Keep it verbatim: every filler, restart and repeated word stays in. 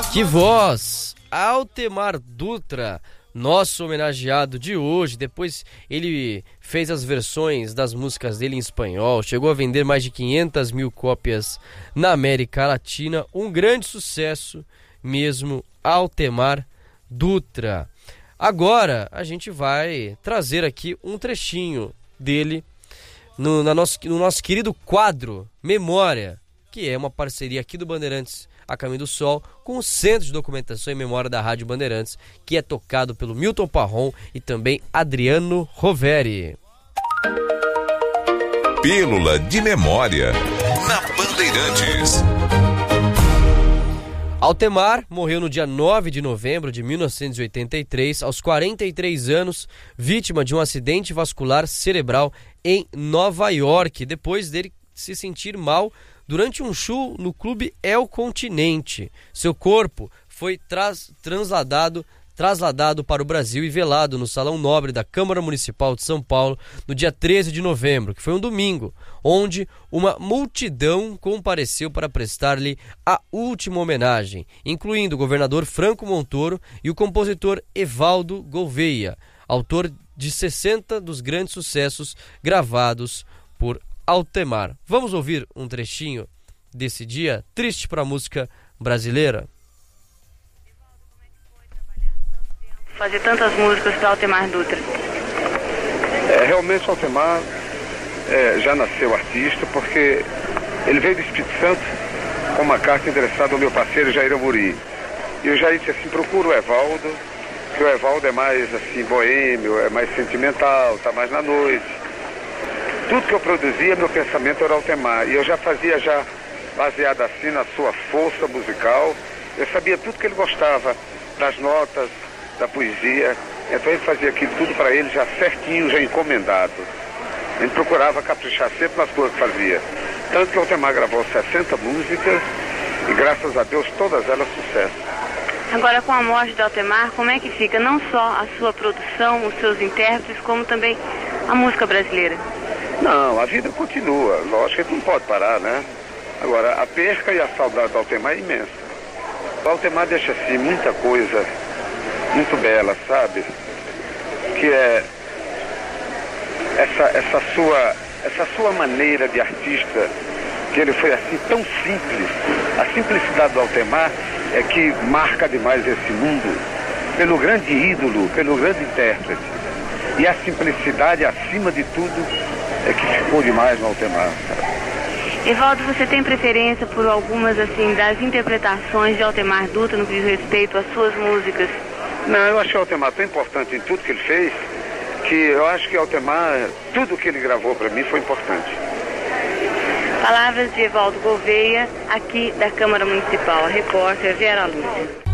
Que voz! Altemar Dutra, nosso homenageado de hoje. Depois ele fez as versões das músicas dele em espanhol, chegou a vender mais de quinhentas mil cópias na América Latina. Um grande sucesso mesmo, Altemar Dutra. Agora a gente vai trazer aqui um trechinho dele no, na nosso, no nosso querido quadro Memória, que é uma parceria aqui do Bandeirantes A Caminho do Sol com o Centro de Documentação e Memória da Rádio Bandeirantes, que é tocado pelo Milton Parron e também Adriano Roveri. Pílula de Memória na Bandeirantes. Altemar morreu no dia nove de novembro de mil novecentos e oitenta e três, aos quarenta e três anos, vítima de um acidente vascular cerebral em Nova York, depois dele se sentir mal durante um show no Clube El Continente. Seu corpo foi tras, transladado, trasladado para o Brasil e velado no Salão Nobre da Câmara Municipal de São Paulo no dia treze de novembro, que foi um domingo, onde uma multidão compareceu para prestar-lhe a última homenagem, incluindo o governador Franco Montoro e o compositor Evaldo Gouveia, autor de sessenta dos grandes sucessos gravados por Altemar. Vamos ouvir um trechinho desse dia triste para a música brasileira? Fazer tantas músicas para Altemar Dutra. É, realmente o Altemar é, já nasceu artista, porque ele veio do Espírito Santo com uma carta endereçada ao meu parceiro Jair Amorim. E o Jair disse assim: procura o Evaldo, que o Evaldo é mais assim boêmio, é mais sentimental, está mais na noite. Tudo que eu produzia, meu pensamento era Altemar. E eu já fazia, já baseado assim na sua força musical. Eu sabia tudo que ele gostava, das notas, da poesia. Então ele fazia aquilo tudo para ele já certinho, já encomendado. A gente procurava caprichar sempre nas coisas que fazia. Tanto que o Altemar gravou sessenta músicas e, graças a Deus, todas elas sucesso. Agora, com a morte do Altemar, como é que fica não só a sua produção, os seus intérpretes, como também a música brasileira? Não, a vida continua. Lógico que não pode parar, né? Agora, a perca e a saudade do Altemar é imensa. O Altemar deixa, assim, muita coisa muito bela, sabe? Que é essa, essa, sua, essa sua maneira de artista, que ele foi assim tão simples. A simplicidade do Altemar é que marca demais esse mundo, pelo grande ídolo, pelo grande intérprete. E a simplicidade, acima de tudo, é que ficou demais no Altemar. Evaldo, você tem preferência por algumas, assim, das interpretações de Altemar Dutra no que diz respeito às suas músicas? Não, eu achei o Altemar tão importante em tudo que ele fez, que eu acho que o Altemar, tudo que ele gravou para mim foi importante. Palavras de Evaldo Gouveia, aqui da Câmara Municipal. A repórter Vera Lúcia.